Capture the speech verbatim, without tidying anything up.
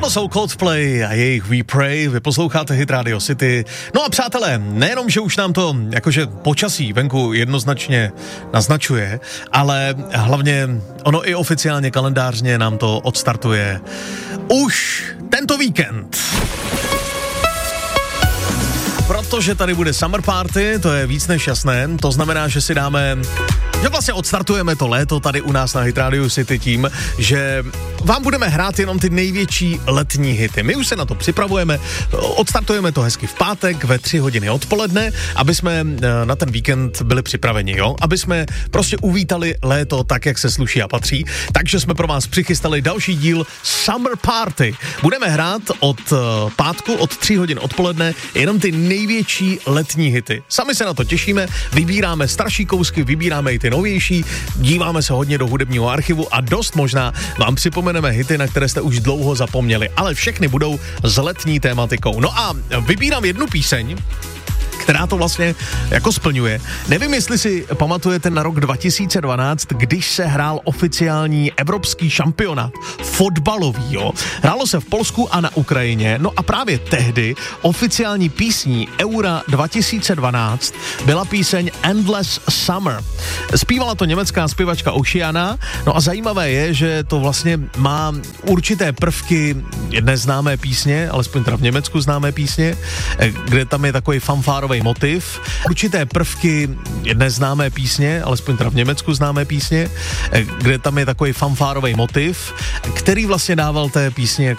Tohle jsou Coldplay a jejich We Pray, vy posloucháte Hit Radio City. No a přátelé, nejenom, že už nám to jakože počasí venku jednoznačně naznačuje, ale hlavně ono i oficiálně kalendářně nám to odstartuje už tento víkend. Protože tady bude Summer Party, to je víc než jasné, to znamená, že si dáme, že vlastně odstartujeme to léto tady u nás na Hit Radio City tím, že vám budeme hrát jenom ty největší letní hity. My už se na to připravujeme, odstartujeme to hezky v pátek ve tři hodiny odpoledne, aby jsme na ten víkend byli připraveni, jo? Aby jsme prostě uvítali léto tak, jak se sluší a patří. Takže jsme pro vás přichystali další díl Summer Party. Budeme hrát od pátku, od tří hodin odpoledne jenom ty největší letní hity. Sami se na to těšíme, vybíráme starší kousky, vybíráme i ty novější, díváme se hodně do hudebního archivu a dost možná vám připomeneme hity, na které jste už dlouho zapomněli, ale všechny budou s letní tématikou. No a vybírám jednu píseň, která to vlastně jako splňuje. Nevím, jestli si pamatujete na rok dva tisíce dvanáct, když se hrál oficiální evropský šampionát fotbalový, jo. Hrálo se v Polsku a na Ukrajině, no a právě tehdy oficiální písní Eura dva tisíce dvanáct byla píseň Endless Summer. Zpívala to německá zpěvačka Oceana, no a zajímavé je, že to vlastně má určité prvky jedné známé písně, alespoň teda v Německu známé písně, kde tam je takový fanfárový motiv, určité prvky jedné známé písně, alespoň teda v Německu známé písně, kde tam je takový fanfárový motiv, který vlastně dával té písni